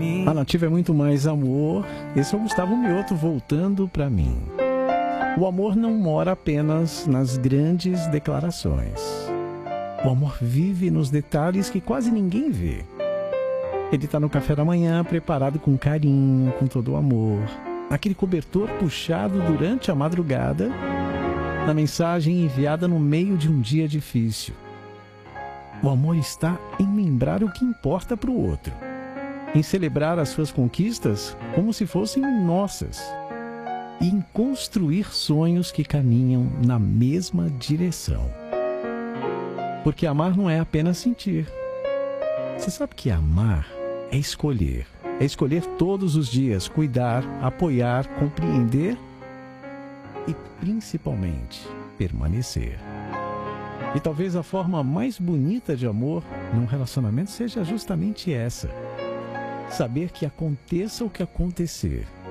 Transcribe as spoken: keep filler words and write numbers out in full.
A nativa é muito mais amor. Esse é o Gustavo Mioto voltando pra mim. O amor não mora apenas nas grandes declarações. O amor vive nos detalhes que quase ninguém vê. Ele está no café da manhã, preparado com carinho, com todo o amor. Aquele cobertor puxado durante a madrugada, na mensagem enviada no meio de um dia difícil. O amor está em lembrar o que importa para o outro, em celebrar as suas conquistas como se fossem nossas, e em construir sonhos que caminham na mesma direção. Porque amar não é apenas sentir. Você sabe que amar é escolher. É escolher todos os dias, cuidar, apoiar, compreender e, principalmente, permanecer. E talvez a forma mais bonita de amor num relacionamento seja justamente essa. Saber que aconteça o que acontecer,